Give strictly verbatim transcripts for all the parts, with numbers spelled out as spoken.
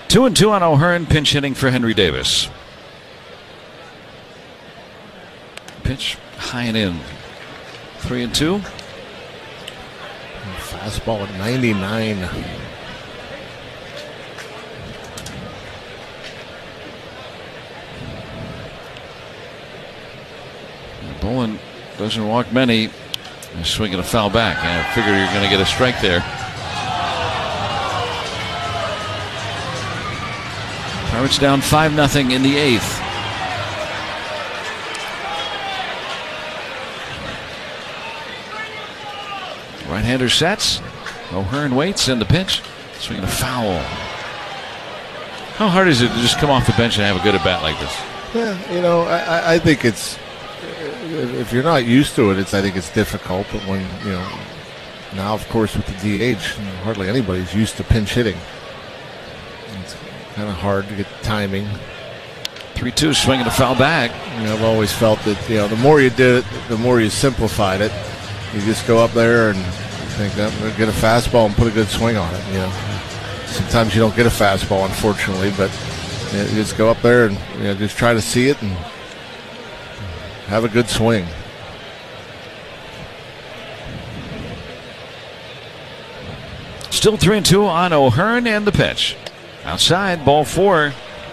Two and two on O'Hearn, pinch hitting for Henry Davis. Pitch high and in. Three and two. Fastball at ninety-nine. Bolin doesn't walk many. He's swinging a foul back. I figure you're going to get a strike there. Pirates down five nothing in the eighth. Right-hander sets. O'Hearn waits in the pitch. Swinging a foul. How hard is it to just come off the bench and have a good at-bat like this? Yeah, you know, I, I think it's, if you're not used to it, it's I think it's difficult. But when, you know, now, of course, with the D H, you know, hardly anybody's used to pinch hitting. It's kind of hard to get timing. three two, swinging a foul back. You know, I've always felt that, you know, the more you did it, the more you simplified it. You just go up there and think that get a fastball and put a good swing on it. You know, sometimes you don't get a fastball, unfortunately, but you know, you just go up there and you know, just try to see it and have a good swing. Still three and two on O'Hearn, and the pitch outside, ball four.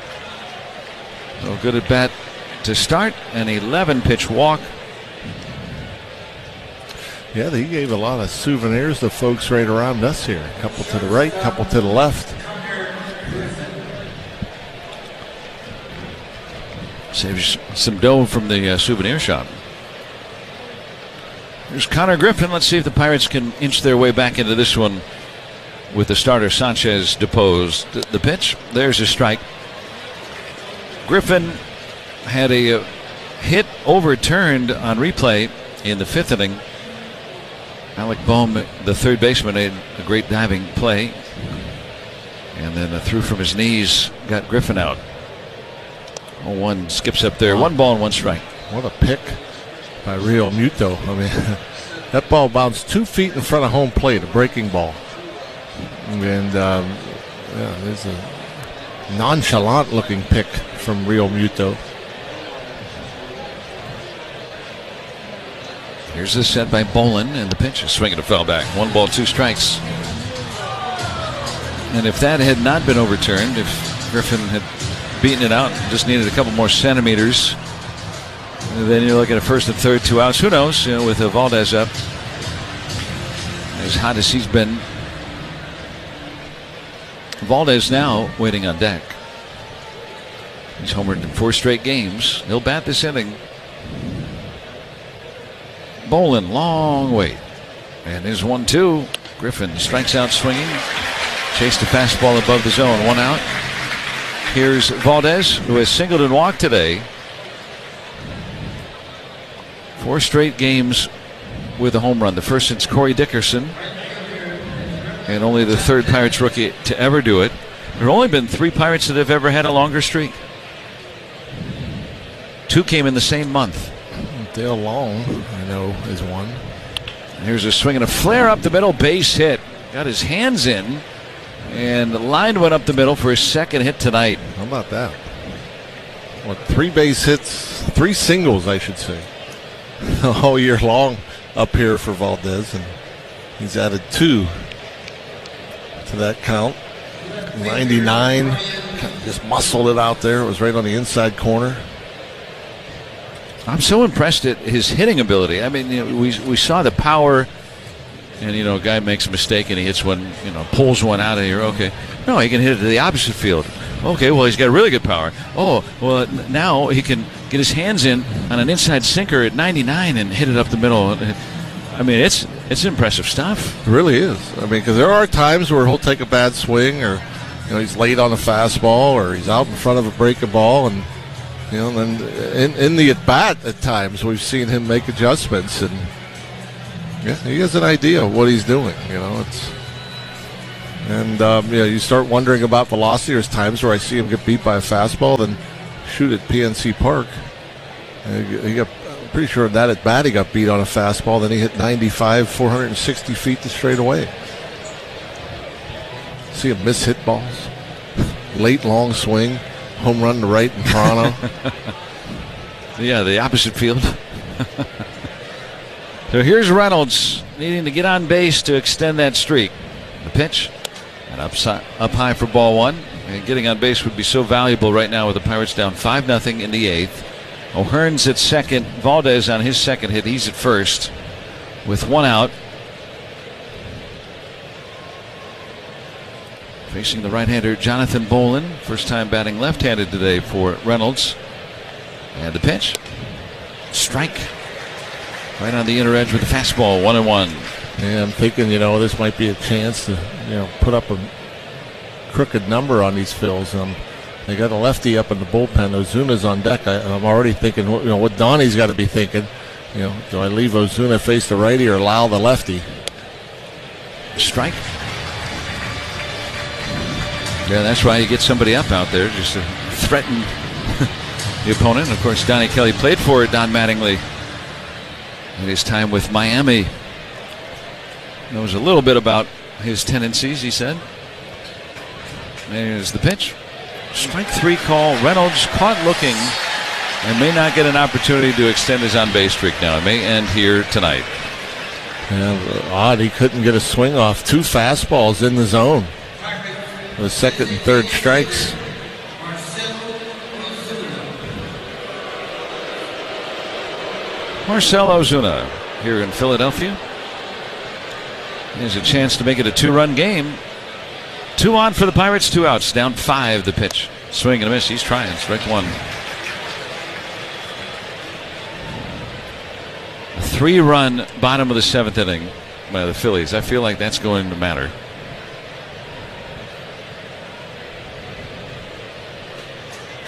So good at bat to start, an eleven pitch walk. Yeah, he gave a lot of souvenirs to folks right around us here. A couple to the right, a couple to the left. Saves some dough from the uh, souvenir shop. There's Connor Griffin. Let's see if the Pirates can inch their way back into this one with the starter Sanchez deposed. The, the pitch, there's a strike. Griffin had a uh, hit overturned on replay in the fifth inning. Alec Bohm, the third baseman, made a great diving play. And then a throw from his knees got Griffin out. oh one skips up there. One ball and one strike. What a pick by Real Muto. I mean, that ball bounced two feet in front of home plate, a breaking ball. And um, yeah, there's a nonchalant looking pick from Real Muto. Here's the set by Bolin, and the pitch is swinging a foul back. One ball, two strikes. And if that had not been overturned, if Griffin had beaten it out, just needed a couple more centimeters, then you're looking at first and third, two outs. Who knows? You know, with Valdez up, as hot as he's been. Valdez now waiting on deck. He's homered in four straight games. He'll bat this inning. Bolin, long wait. And there's one two. Griffin strikes out swinging. Chased a fastball above the zone. One out. Here's Valdez, who has singled and walked today. Four straight games with a home run. The first since Corey Dickerson. And only the third Pirates rookie to ever do it. There have only been three Pirates that have ever had a longer streak. Two came in the same month. Dale Long, I know, is one. Here's a swing and a flare up the middle, base hit. Got his hands in, and the line went up the middle for his second hit tonight. How about that? What, three base hits, three singles, I should say, all year long up here for Valdez, and he's added two to that count. ninety-nine, kind of just muscled it out there. It was right on the inside corner. I'm so impressed at his hitting ability. I mean, you know, we we saw the power, and you know, a guy makes a mistake and he hits one, you know, pulls one out of here. Okay, no, he can hit it to the opposite field. Okay, well, he's got really good power. Oh, well, now he can get his hands in on an inside sinker at ninety-nine and hit it up the middle. I mean, it's it's impressive stuff. It really is. I mean, because there are times where he'll take a bad swing, or you know, he's late on a fastball, or he's out in front of a breaking ball, and you know, and in, in the at bat at times we've seen him make adjustments, and yeah, he has an idea of what he's doing. You know, it's and um, you know, you start wondering about velocity. There's times where I see him get beat by a fastball, then shoot at P N C Park. Uh, he got, I'm pretty sure that at bat he got beat on a fastball. Then he hit ninety-five, four hundred sixty feet to straightaway. See him miss hit balls. late long swing, home run to right in Toronto. Yeah, the opposite field. So here's Reynolds needing to get on base to extend that streak. The pitch, and up, up high for ball one. And getting on base would be so valuable right now with the Pirates down five nothing in the eighth. O'Hearn's at second. Valdez on his second hit. He's at first with one out. Facing the right-hander Jonathan Bolin. First time batting left-handed today for Reynolds. And the pitch. Strike. Right on the inner edge with the fastball. One and one. Yeah, I'm thinking, you know, this might be a chance to, you know, put up a crooked number on these fills. Um, they got a lefty up in the bullpen. Ozuna's on deck. I, I'm already thinking, you know, what Donnie's got to be thinking. You know, do I leave Ozuna face the righty or allow the lefty? Strike. Yeah, that's why you get somebody up out there just to threaten the opponent. Of course, Donnie Kelly played for Don Mattingly in his time with Miami. Knows a little bit about his tendencies, he said. There's the pitch. Strike three call. Reynolds caught looking and may not get an opportunity to extend his on-base streak now. It may end here tonight. Yeah, odd he couldn't get a swing off. Two fastballs in the zone. The second and third strikes. Marcell Ozuna here in Philadelphia. There's a chance to make it a two-run game. Two on for the Pirates, two outs. Down five, the pitch. Swing and a miss. He's trying. Strike one. A three-run bottom of the seventh inning by the Phillies. I feel like that's going to matter.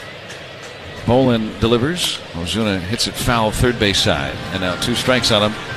Bolin delivers. Ozuna hits it foul third base side. And now two strikes on him.